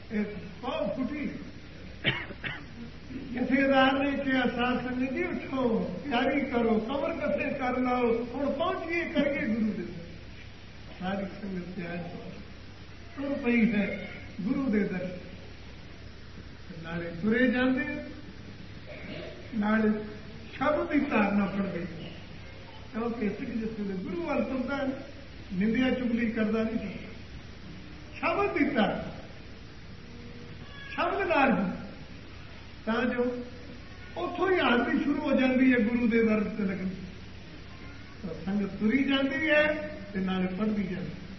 ਇਹ ਬਹੁਤ ਫੁੱਟੀ। ਜਥੇਦਾਰ ਨੇ ਕਿਹਾ ਸਾਧ ਸੰਗਤ ਜੀ ਉਠੋ, ਤਿਆਰੀ ਕਰੋ, ਕਮਰ ਕੱਸੇ ਕਰ ਲਾਓ, ਹੁਣ ਪਹੁੰਚੀਏ ਕਰੀਏ ਗੁਰੂ ਦੇ। ਸਾਰੀ ਸੰਗਤ ਤਿਆਰ ਤੁਰ ਪਈ ਹੈ ਗੁਰੂ ਦੇ ਦਰ। ਨਾਲੇ ਤੁਰੇ ਜਾਂਦੇ, ਨਾਲੇ ਸ਼ਬਦ ਦੀ ਧਾਰਨਾ ਪੜਦੇ, ਕਿਉਂਕਿ ਸਿੱਖ ਜਿਸ ਵੇਲੇ ਗੁਰੂ ਵੱਲ ਤੁਰਦਾ ਨਿੰਦਿਆ ਚੁਗਲੀ ਕਰਦਾ ਨਹੀਂ। ਸ਼ਬਦ ਦੀ ਧਾਰਨਾ, ਸ਼ਬਦ ਨਾਲ ਤਾਂ ਜੋ ਉੱਥੋਂ ਹੀ ਆਰਤੀ ਸ਼ੁਰੂ ਹੋ ਜਾਂਦੀ ਹੈ ਗੁਰੂ ਦੇ ਦਰ ਤੇ ਲੱਗਣ। ਸੰਗਤ ਤੁਰੀ ਜਾਂਦੀ ਹੈ ਤੇ ਨਾਲੇ ਪੜ੍ਹਦੀ ਜਾਂਦੀ।